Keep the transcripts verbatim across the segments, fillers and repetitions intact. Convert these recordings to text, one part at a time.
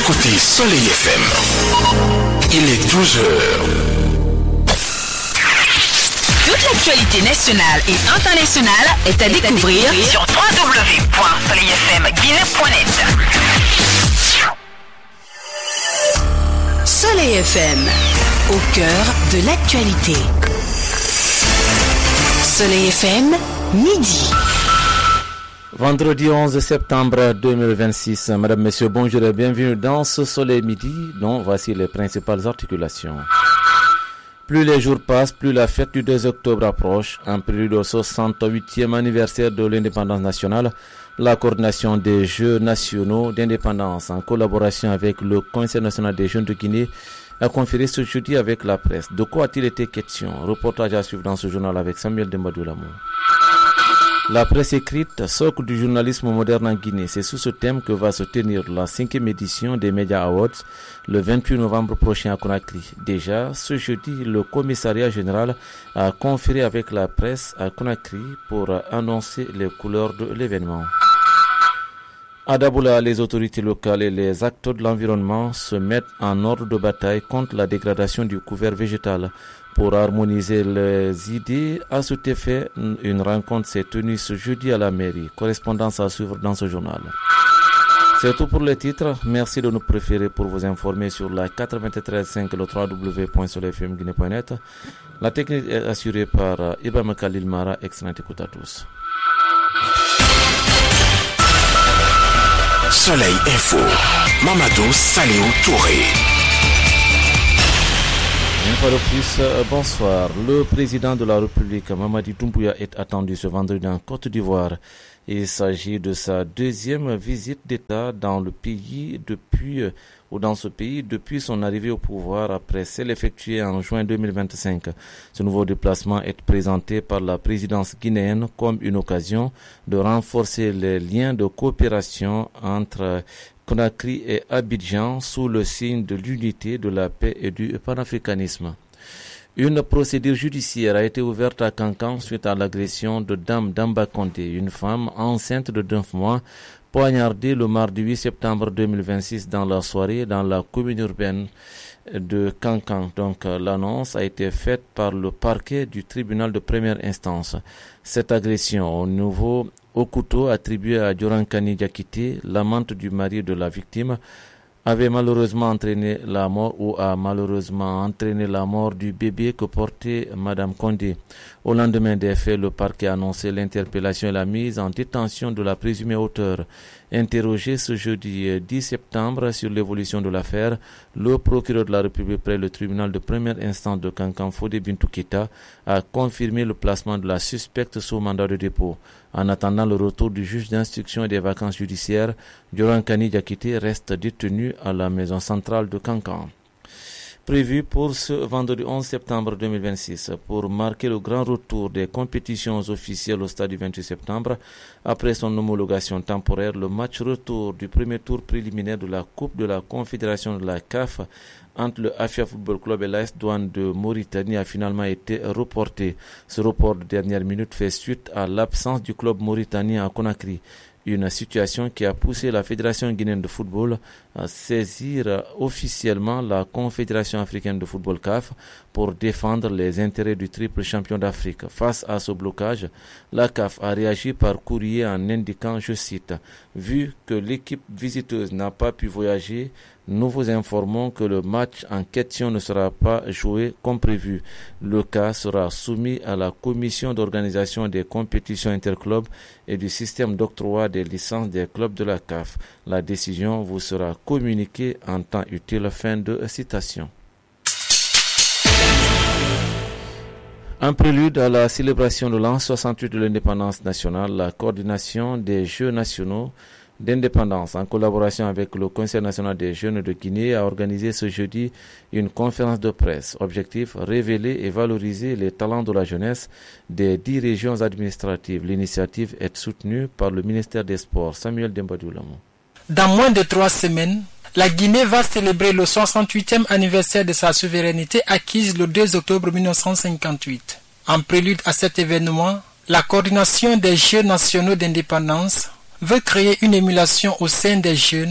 écoutez Soleil F M. Il est douze heures. Toute l'actualité nationale et internationale est à découvrir sur w w w point soleil f m guinée point net. Soleil F M, au cœur de l'actualité. Soleil F M, midi. Vendredi onze septembre deux mille vingt-six. Madame, Messieurs, bonjour et bienvenue dans ce Soleil Midi, dont voici les principales articulations. Plus les jours passent, plus la fête du deux octobre approche. En prélude au soixante-huitième anniversaire de l'indépendance nationale, la coordination des Jeux nationaux d'indépendance, en collaboration avec le Conseil national des jeunes de Guinée, a conféré ce jeudi avec la presse. De quoi a-t-il été question? Reportage à suivre dans ce journal avec Samuel Dembadou-Lamou. La presse écrite, socle du journalisme moderne en Guinée, c'est sous ce thème que va se tenir la cinquième édition des Media Awards le vingt-huit novembre prochain à Conakry. Déjà, ce jeudi, le commissariat général a conféré avec la presse à Conakry pour annoncer les couleurs de l'événement. À Daboula, les autorités locales et les acteurs de l'environnement se mettent en ordre de bataille contre la dégradation du couvert végétal. Pour harmoniser les idées, à cet effet, une rencontre s'est tenue ce jeudi à la mairie. Correspondance à suivre dans ce journal. C'est tout pour les titres. Merci de nous préférer pour vous informer sur la quatre-vingt-treize virgule cinq, le w w w point soleil f m guinée point net. La technique est assurée par Ibrahim Khalil Mara. Excellente écoute à tous. Soleil Info, Mamadou Saliou Touré. Une fois de plus, euh, bonsoir. Le président de la République, Mamadi Doumbouya, est attendu ce vendredi en Côte d'Ivoire. Il s'agit de sa deuxième visite d'État dans le pays depuis, euh, ou dans ce pays depuis son arrivée au pouvoir après celle effectuée en juin deux mille vingt-cinq. Ce nouveau déplacement est présenté par la présidence guinéenne comme une occasion de renforcer les liens de coopération entre Conakry et Abidjan sous le signe de l'unité, de la paix et du panafricanisme. Une procédure judiciaire a été ouverte à Kankan suite à l'agression de Dame Damba Condé, une femme enceinte de neuf mois, poignardée le mardi huit septembre deux mille vingt-six dans la soirée dans la commune urbaine de Kankan. Donc l'annonce a été faite par le parquet du tribunal de première instance. Cette agression au nouveau au couteau attribué à Diorankani Diakité, l'amante du mari de la victime, avait malheureusement entraîné la mort ou a malheureusement entraîné la mort du bébé que portait Madame Condé. Au lendemain des faits, le parquet a annoncé l'interpellation et la mise en détention de la présumée auteure. Interrogé ce jeudi dix septembre sur l'évolution de l'affaire, le procureur de la République près le tribunal de première instance de Kankan, Fodé Bintou Keita, a confirmé le placement de la suspecte sous mandat de dépôt. En attendant le retour du juge d'instruction et des vacances judiciaires, Diorankani Diakité reste détenu à la maison centrale de Kankan. Prévu pour ce vendredi onze septembre deux mille vingt-six pour marquer le grand retour des compétitions officielles au stade du vingt-huit septembre. Après son homologation temporaire, le match retour du premier tour préliminaire de la Coupe de la Confédération de la C A F entre le Afia Football Club et l'A S Douane de Mauritanie a finalement été reporté. Ce report de dernière minute fait suite à l'absence du club mauritanien à Conakry. Une situation qui a poussé la Fédération guinéenne de football à saisir officiellement la Confédération africaine de football C A F pour défendre les intérêts du triple champion d'Afrique. Face à ce blocage, la C A F a réagi par courrier en indiquant, je cite, « Vu que l'équipe visiteuse n'a pas pu voyager, nous vous informons que le match en question ne sera pas joué comme prévu. Le cas sera soumis à la commission d'organisation des compétitions interclubs et du système d'octroi des licences des clubs de la C A F. La décision vous sera communiquée en temps utile. » Fin de citation. En prélude à la célébration de l'an soixante-huit de l'indépendance nationale, la coordination des Jeux nationaux d'indépendance, en collaboration avec le Conseil national des jeunes de Guinée, a organisé ce jeudi une conférence de presse. Objectif, révéler et valoriser les talents de la jeunesse des dix régions administratives. L'initiative est soutenue par le ministère des Sports. Samuel Dembadou-Lamou. Dans moins de trois semaines, la Guinée va célébrer le soixante-huitième anniversaire de sa souveraineté acquise le deux octobre mille neuf cent cinquante-huit. En prélude à cet événement, la coordination des Jeux nationaux d'indépendance veut créer une émulation au sein des jeunes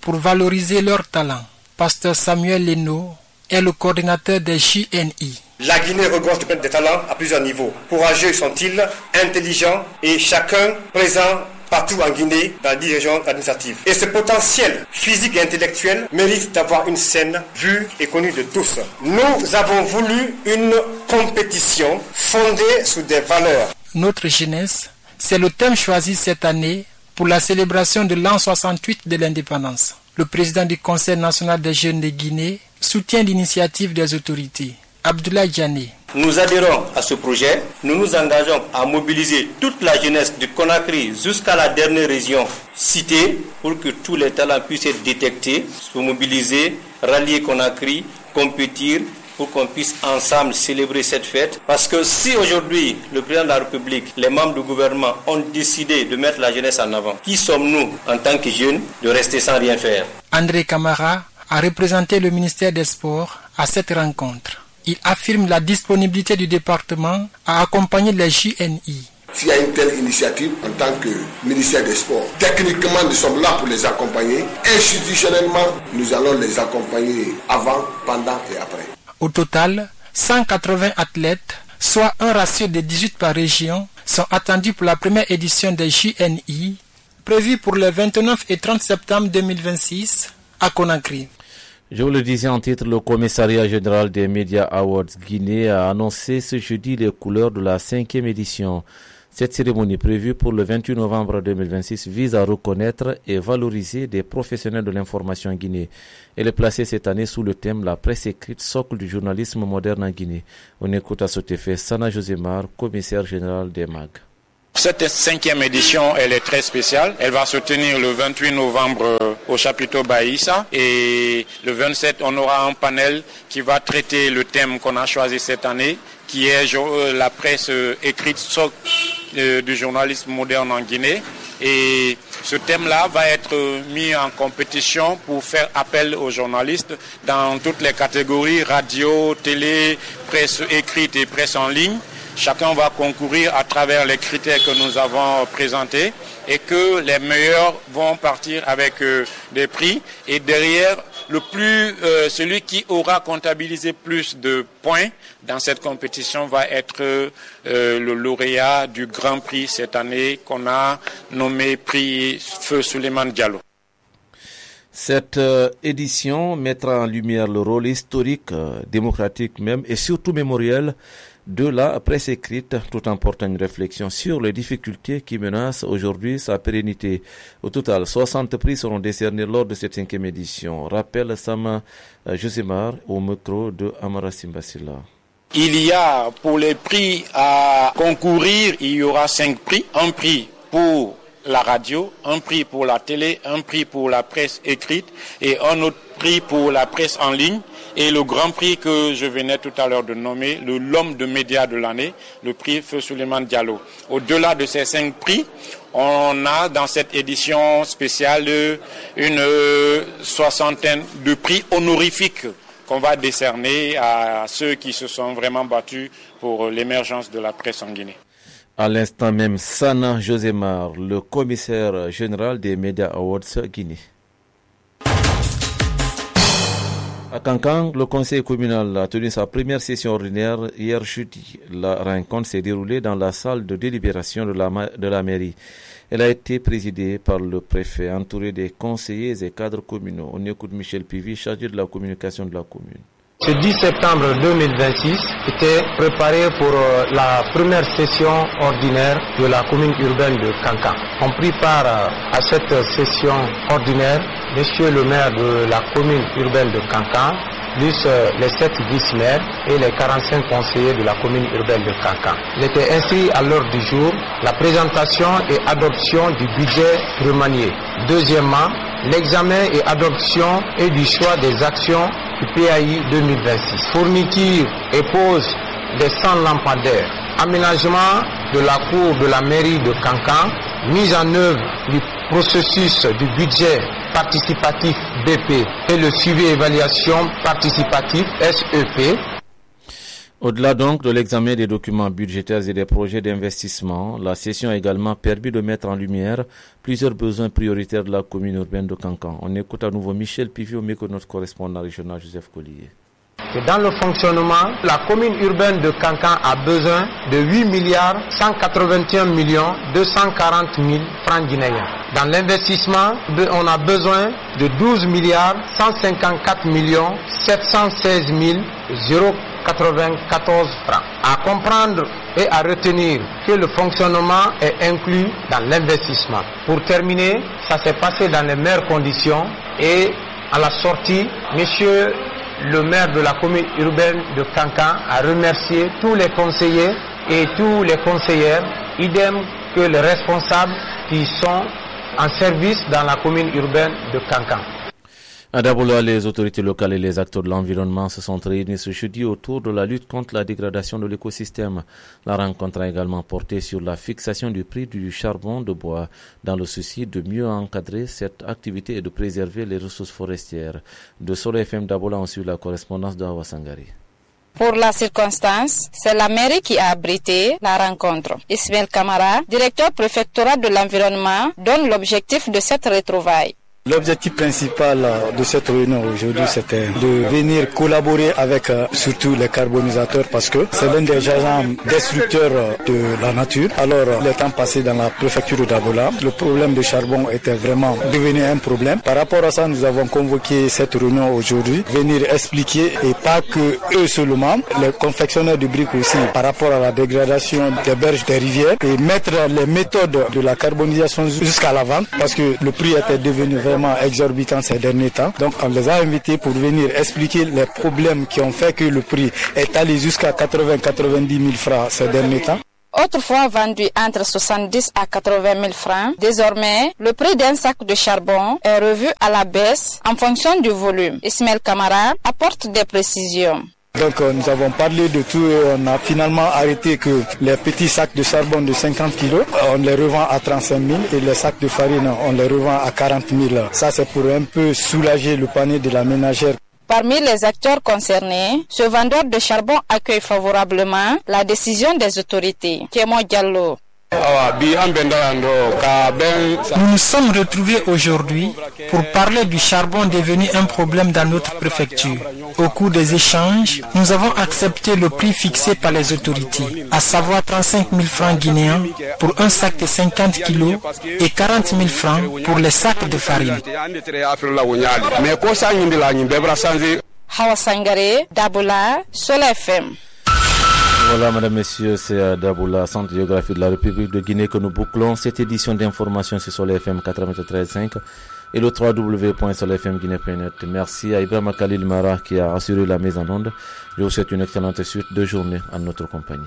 pour valoriser leurs talents. Pasteur Samuel Leno est le coordinateur des J N I. La Guinée regorge de talents à plusieurs niveaux. Courageux sont-ils, intelligents et chacun présent partout en Guinée, dans dix régions administratives. Et ce potentiel physique et intellectuel mérite d'avoir une scène vue et connue de tous. Nous avons voulu une compétition fondée sur des valeurs. Notre jeunesse, c'est le thème choisi cette année pour la célébration de l'an soixante-huit de l'indépendance. Le président du Conseil national des jeunes de Guinée soutient l'initiative des autorités. Abdoulaye Diané. Nous adhérons à ce projet. Nous nous engageons à mobiliser toute la jeunesse du Conakry jusqu'à la dernière région citée pour que tous les talents puissent être détectés, se mobiliser, rallier Conakry, compétir pour qu'on puisse ensemble célébrer cette fête. Parce que si aujourd'hui le président de la République, les membres du gouvernement ont décidé de mettre la jeunesse en avant, qui sommes-nous en tant que jeunes de rester sans rien faire? André Camara a représenté le ministère des Sports à cette rencontre. Il affirme la disponibilité du département à accompagner les J N I. S'il y a une telle initiative en tant que ministère des Sports, techniquement nous sommes là pour les accompagner. Institutionnellement, nous allons les accompagner avant, pendant et après. Au total, cent quatre-vingts athlètes, soit un ratio de dix-huit par région, sont attendus pour la première édition des J N I, prévue pour les vingt-neuf et trente septembre deux mille vingt-six à Conakry. Je vous le disais en titre, le commissariat général des Media Awards Guinée a annoncé ce jeudi les couleurs de la cinquième édition. Cette cérémonie prévue pour le vingt-huit novembre deux mille vingt-six vise à reconnaître et valoriser des professionnels de l'information en Guinée. Elle est placée cette année sous le thème « La presse écrite, socle du journalisme moderne en Guinée ». On écoute à cet effet Sana Josemar, commissaire général des M A G. Cette cinquième édition, elle est très spéciale. Elle va se tenir le vingt-huit novembre au chapiteau Baïssa et le vingt-sept, on aura un panel qui va traiter le thème qu'on a choisi cette année, qui est la presse écrite socle du journalisme moderne en Guinée. Et ce thème-là va être mis en compétition pour faire appel aux journalistes dans toutes les catégories, radio, télé, presse écrite et presse en ligne. Chacun va concourir à travers les critères que nous avons présentés et que les meilleurs vont partir avec euh, des prix. Et derrière, le plus, euh, celui qui aura comptabilisé plus de points dans cette compétition va être euh, le lauréat du Grand Prix cette année qu'on a nommé Prix Feu Souleymane Diallo. Cette euh, édition mettra en lumière le rôle historique, euh, démocratique même et surtout mémoriel de la presse écrite, tout en portant une réflexion sur les difficultés qui menacent aujourd'hui sa pérennité. Au total, soixante prix seront décernés lors de cette cinquième édition. Rappelle Sama Josemar au micro de Amara Simbasila. Il y a pour les prix à concourir, il y aura cinq prix. Un prix pour la radio, un prix pour la télé, un prix pour la presse écrite et un autre prix pour la presse en ligne. Et le grand prix que je venais tout à l'heure de nommer, le l'homme de médias de l'année, le prix Feu Souleymane Diallo. Au-delà de ces cinq prix, on a dans cette édition spéciale une soixantaine de prix honorifiques qu'on va décerner à ceux qui se sont vraiment battus pour l'émergence de la presse en Guinée. À l'instant même, Sana Josemar, le commissaire général des Media Awards Guinée. À Kankan, le conseil communal a tenu sa première session ordinaire hier jeudi. La rencontre s'est déroulée dans la salle de délibération de la, de la mairie. Elle a été présidée par le préfet, entouré des conseillers et cadres communaux. On écoute Michel Pivi, chargé de la communication de la commune. Ce dix septembre deux mille vingt-six était préparé pour la première session ordinaire de la commune urbaine de Kankan. On prit part à cette session ordinaire Monsieur le maire de la commune urbaine de Kankan, plus les sept vice-maires et les quarante-cinq conseillers de la commune urbaine de Kankan. Il était inscrit à l'ordre du jour la présentation et adoption du budget remanié. Deuxièmement, l'examen et adoption et du choix des actions du P A I deux mille vingt-six. Fourniture et pose des cent lampadaires. Aménagement de la cour de la mairie de Kankan. Mise en œuvre du processus du budget participatif B P et le suivi évaluation participatif S E P. Au-delà donc de l'examen des documents budgétaires et des projets d'investissement, la session a également permis de mettre en lumière plusieurs besoins prioritaires de la commune urbaine de Kankan. On écoute à nouveau Michel Pivio, mais que notre correspondant régional Joseph Collier. Dans le fonctionnement, la commune urbaine de Kankan a besoin de huit milliards cent quatre-vingt-un millions deux cent quarante mille francs guinéens. Dans l'investissement, on a besoin de douze milliards cent cinquante-quatre millions sept cent seize mille quatre-vingt-quatorze francs. À comprendre et à retenir que le fonctionnement est inclus dans l'investissement. Pour terminer, ça s'est passé dans les meilleures conditions et à la sortie, monsieur le maire de la commune urbaine de Kankan a remercié tous les conseillers et tous les conseillères, idem que les responsables qui sont en service dans la commune urbaine de Kankan. À Dabola, les autorités locales et les acteurs de l'environnement se sont réunis ce jeudi autour de la lutte contre la dégradation de l'écosystème. La rencontre a également porté sur la fixation du prix du charbon de bois dans le souci de mieux encadrer cette activité et de préserver les ressources forestières. De Soleil F M Dabola, on suit la correspondance de Hawa Sangari. Pour la circonstance, c'est la mairie qui a abrité la rencontre. Ismaël Kamara, directeur préfectoral de l'environnement, donne l'objectif de cette retrouvaille. L'objectif principal de cette réunion aujourd'hui, c'était de venir collaborer avec euh, surtout les carbonisateurs parce que c'est l'un des agents destructeurs de la nature. Alors, le temps passé dans la préfecture de Dabola, le problème de charbon était vraiment devenu un problème. Par rapport à ça, nous avons convoqué cette réunion aujourd'hui, venir expliquer, et pas que eux seulement, les confectionneurs de briques aussi, par rapport à la dégradation des berges des rivières, et mettre les méthodes de la carbonisation jusqu'à la vente parce que le prix était devenu vraiment exorbitant ces derniers temps. Donc on les a invités pour venir expliquer les problèmes qui ont fait que le prix est allé jusqu'à quatre-vingts à quatre-vingt-dix mille francs ces derniers temps. Autrefois vendu entre soixante-dix à quatre-vingt mille francs, désormais, le prix d'un sac de charbon est revu à la baisse en fonction du volume. Ismaël Kamara apporte des précisions. Donc euh, nous avons parlé de tout et on a finalement arrêté que les petits sacs de charbon de cinquante kilos, on les revend à trente-cinq mille et les sacs de farine, on les revend à quarante mille. Ça c'est pour un peu soulager le panier de la ménagère. Parmi les acteurs concernés, ce vendeur de charbon accueille favorablement la décision des autorités. Kémo Diallo. Nous nous sommes retrouvés aujourd'hui pour parler du charbon devenu un problème dans notre préfecture. Au cours des échanges, nous avons accepté le prix fixé par les autorités, à savoir trente-cinq mille francs guinéens pour un sac de cinquante kilos et quarante mille francs pour les sacs de farine. Hawa Sangare, Dabola, Soleil F M. Voilà, mesdames, messieurs, c'est à Dabola, Centre géographique de la République de Guinée, que nous bouclons cette édition d'information sur Soleil F M quatre-vingt-treize virgule cinq et le w w w point soleil f m guinée point net. Merci à Ibrahima Khalil Mara qui a assuré la mise en onde. Je vous souhaite une excellente suite de journée en notre compagnie.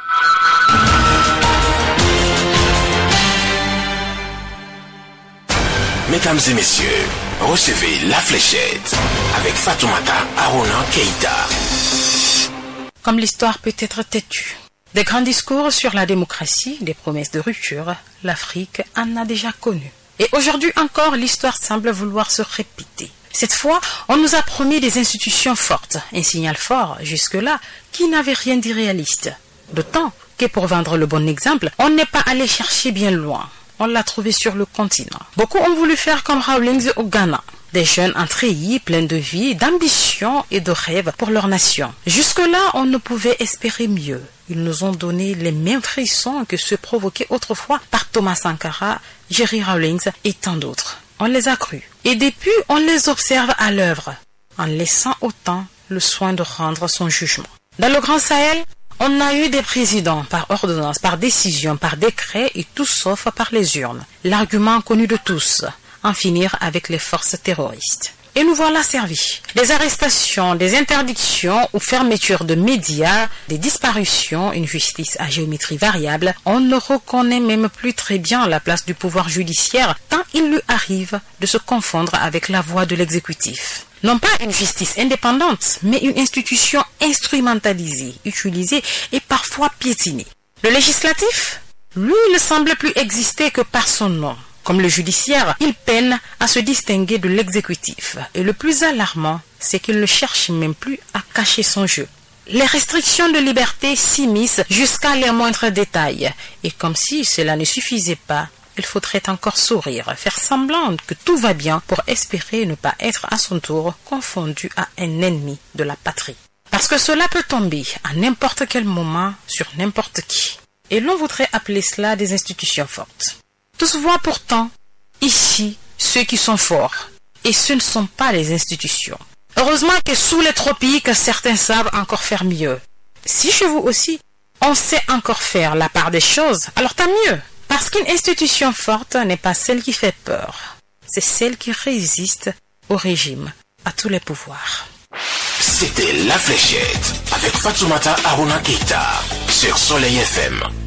Mesdames et messieurs, recevez la fléchette avec Fatoumata Arona Keïta. Comme l'histoire peut être têtue. Des grands discours sur la démocratie, des promesses de rupture, l'Afrique en a déjà connu. Et aujourd'hui encore, l'histoire semble vouloir se répéter. Cette fois, on nous a promis des institutions fortes, un signal fort jusque-là qui n'avait rien d'irréaliste. D'autant que pour vendre le bon exemple, on n'est pas allé chercher bien loin. On l'a trouvé sur le continent. Beaucoup ont voulu faire comme Rawlings au Ghana. Des jeunes entreillis, pleins de vie, d'ambition et de rêves pour leur nation. Jusque-là, on ne pouvait espérer mieux. Ils nous ont donné les mêmes frissons que ceux provoqués autrefois par Thomas Sankara, Jerry Rawlings et tant d'autres. On les a crus. Et depuis, on les observe à l'œuvre, en laissant au temps le soin de rendre son jugement. Dans le Grand Sahel, on a eu des présidents par ordonnance, par décision, par décret et tout sauf par les urnes. L'argument connu de tous, en finir avec les forces terroristes. Et nous voilà servis. Des arrestations, des interdictions ou fermetures de médias, des disparitions, une justice à géométrie variable, on ne reconnaît même plus très bien la place du pouvoir judiciaire tant il lui arrive de se confondre avec la voix de l'exécutif. Non pas une justice indépendante, mais une institution instrumentalisée, utilisée et parfois piétinée. Le législatif, lui, ne semble plus exister que par son nom. Comme le judiciaire, il peine à se distinguer de l'exécutif. Et le plus alarmant, c'est qu'il ne cherche même plus à cacher son jeu. les restrictions de liberté s'immiscent jusqu'à les moindres détails. Et comme si cela ne suffisait pas, il faudrait encore sourire, faire semblant que tout va bien pour espérer ne pas être à son tour confondu à un ennemi de la patrie. Parce que cela peut tomber à n'importe quel moment sur n'importe qui. Et l'on voudrait appeler cela des institutions fortes. Tous voient pourtant ici ceux qui sont forts. Et ce ne sont pas les institutions. Heureusement que sous les tropiques, certains savent encore faire mieux. Si chez vous aussi, on sait encore faire la part des choses, alors tant mieux. Parce qu'une institution forte n'est pas celle qui fait peur. C'est celle qui résiste au régime, à tous les pouvoirs. C'était La Fléchette avec Fatoumata Aruna Keita sur Soleil F M.